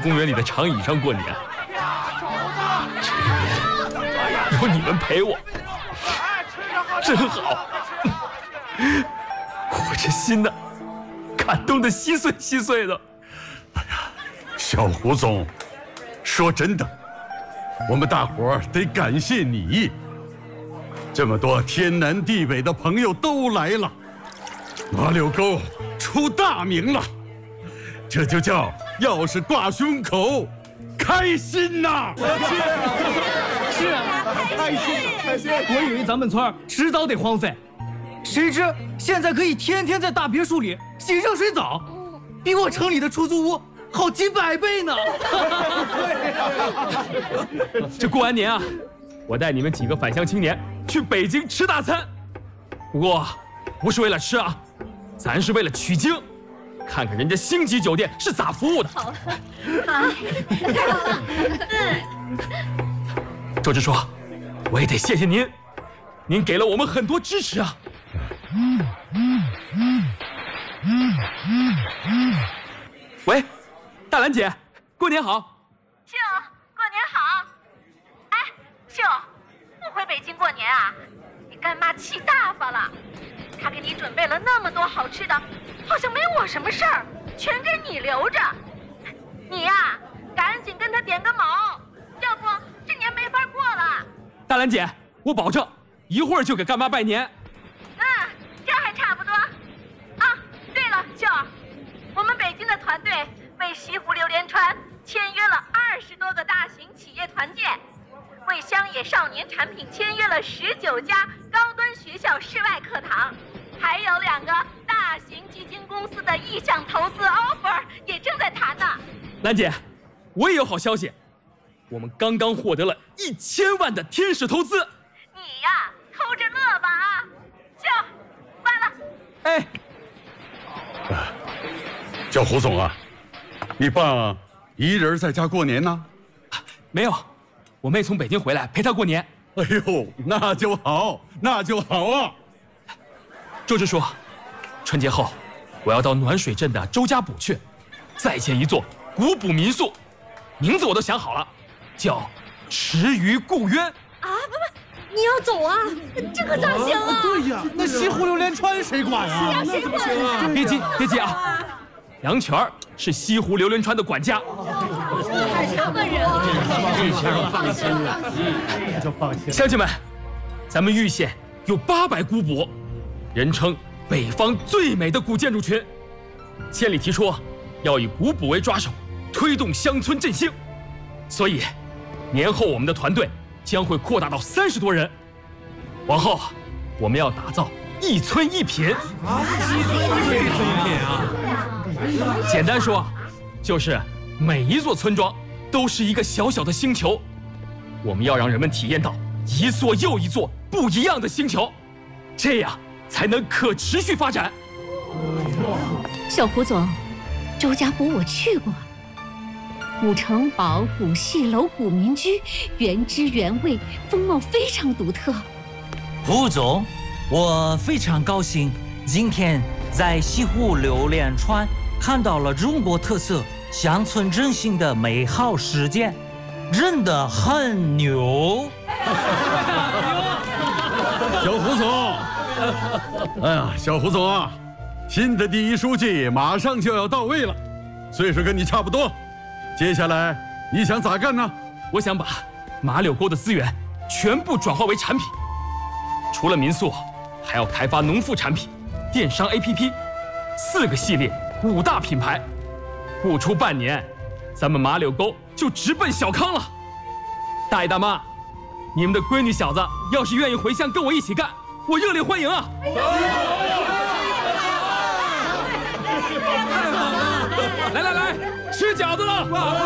公园里的长椅上过年。这一年有你们陪我，真好。我这心呢，感动得稀碎稀碎的。 哎呀，小胡总，说真的，我们大伙儿得感谢你。这么多天南地北的朋友都来了，马柳沟出大名了，这就叫钥匙挂胸口，开心呐！ 是啊，开心！我以为咱们村迟早得荒废，谁知现在可以天天在大别墅里洗热水澡，比我城里的出租屋好几百倍呢！ 这过完年啊，我带你们几个返乡青年去北京吃大餐。不过，不是为了吃啊，咱是为了取经，看看人家星级酒店是咋服务的。 好， 周支书，我也得谢谢您，您给了我们很多支持啊。喂，大兰姐，过年好。 秀，过年好。哎，秀，不回北京过年啊？你干妈气大发了，她给你准备了那么多好吃的，好像没我什么事儿，全给你留着。你呀，赶紧跟她点个卯，要不这年没法过了。 大兰姐，我保证一会儿就给干妈拜年。 这还差不多。啊，对了，秀，我们北京的团队为西湖榴莲川签约了20多个大型企业团建，为乡野少年产品签约了19家高端学校室外课堂，还有2个大型基金公司的意向投资 offer 也正在谈呢。 兰姐，我也有好消息，我们刚刚获得了1000万的天使投资。 你呀，偷着乐吧啊！秀，关了。 哎， 叫胡总啊，你爸一人在家过年呢？ 没有，我妹从北京回来陪她过年。 哎呦，那就好，那就好啊！ 周支书，春节后我要到暖水镇的周家堡去，再建一座古朴民宿，名字我都想好了，叫池鱼故渊。 啊，不，你要走啊？这可咋行啊？ 对呀，那西湖榴莲川谁管啊？ 谁管啊？ 别急，别急啊！杨泉儿是西湖榴莲川的管家。 什么人啊？ 放心了，那就放心了。 乡亲们，咱们玉县有800古堡，人称北方最美的古建筑群。县里提出要以古堡为抓手，推动乡村振兴，所以年后我们的团队将会扩大到30多人。往后我们要打造一村一品。 一村品啊！ 简单说，就是每一座村庄都是一个小小的星球，我们要让人们体验到一座又一座不一样的星球，这样才能可持续发展。 小胡总，周家堡我去过，古城堡、古戏楼、古民居，原汁原味，风貌非常独特。 胡总，我非常高兴，今天在西湖榴莲川看到了中国特色乡村振兴的美好实践，真的很牛。 小胡总，哎呀，小胡总啊，新的第一书记马上就要到位了，岁数跟你差不多，接下来你想咋干呢？ 我想把马柳沟的资源全部转化为产品，除了民宿，还要开发农副产品、电商 APP，4个系列，5大品牌，不出半年，咱们马柳沟就直奔小康了。大爷大妈，你们的闺女小子要是愿意回乡跟我一起干，我热烈欢迎啊！来，吃饺子了！